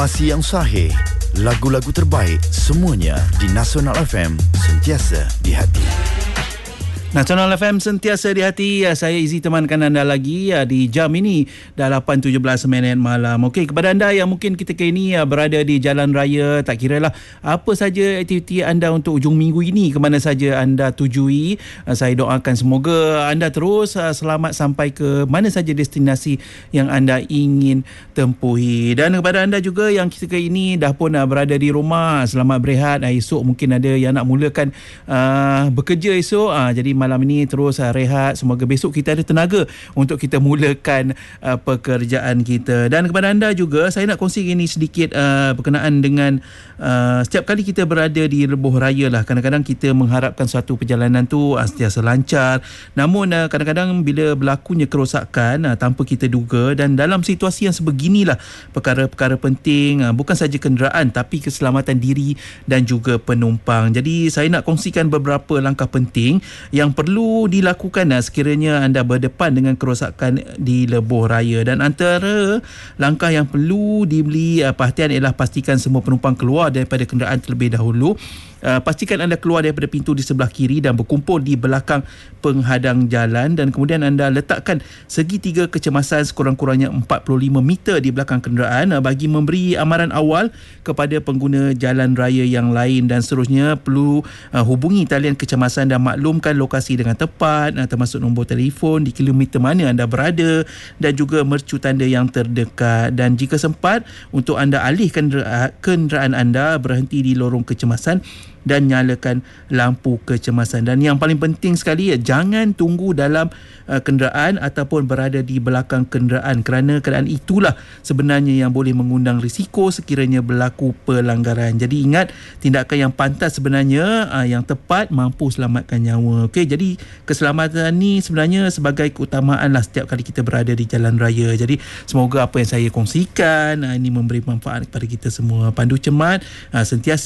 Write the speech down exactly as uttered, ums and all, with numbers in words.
Informasi yang sahih, lagu-lagu terbaik, semuanya di Nasional F M, sentiasa di hati. Nasional F M sentiasa di hati. Saya Izzy temankan anda lagi di jam ini dah lapan tujuh belas minit malam. Okey, kepada anda yang mungkin ketika ini berada di jalan raya, tak kiralah apa saja aktiviti anda untuk hujung minggu ini, ke mana saja anda tujui, saya doakan semoga anda terus selamat sampai ke mana saja destinasi yang anda ingin tempuhi. Dan kepada anda juga yang ketika ini dah pun berada di rumah, selamat berehat. Esok mungkin ada yang nak mulakan uh, bekerja esok, uh, jadi malam ini terus uh, rehat. Semoga besok kita ada tenaga untuk kita mulakan uh, pekerjaan kita. Dan kepada anda juga, saya nak kongsi ini sedikit uh, berkenaan dengan uh, setiap kali kita berada di lebuh raya lah, kadang-kadang kita mengharapkan suatu perjalanan tu uh, sentiasa lancar. Namun uh, kadang-kadang bila berlakunya kerosakan uh, tanpa kita duga, dan dalam situasi yang sebeginilah perkara-perkara penting uh, bukan saja kenderaan tapi keselamatan diri dan juga penumpang. Jadi saya nak kongsikan beberapa langkah penting yang perlu dilakukan uh, sekiranya anda berdepan dengan kerosakan di lebuh raya. Dan antara langkah yang perlu diberi uh, perhatian ialah pastikan semua penumpang keluar daripada kenderaan terlebih dahulu. Uh, pastikan anda keluar daripada pintu di sebelah kiri dan berkumpul di belakang penghadang jalan, dan kemudian anda letakkan segitiga kecemasan sekurang-kurangnya empat puluh lima meter di belakang kenderaan uh, bagi memberi amaran awal kepada pengguna jalan raya yang lain. Dan seterusnya perlu uh, hubungi talian kecemasan dan maklumkan lokasi dengan tepat, uh, termasuk nombor telefon, di kilometer mana anda berada dan juga mercu tanda yang terdekat. Dan jika sempat, untuk anda alihkan kenderaan anda, berhenti di lorong kecemasan dan nyalakan lampu kecemasan. Dan yang paling penting sekali, jangan tunggu dalam uh, kenderaan ataupun berada di belakang kenderaan, kerana keadaan itulah sebenarnya yang boleh mengundang risiko sekiranya berlaku pelanggaran. Jadi ingat, tindakan yang pantas sebenarnya uh, yang tepat mampu selamatkan nyawa. Okey, jadi keselamatan ni sebenarnya sebagai keutamaan lah setiap kali kita berada di jalan raya. Jadi semoga apa yang saya kongsikan uh, ini memberi manfaat kepada kita semua. Pandu cermat, uh, sentiasa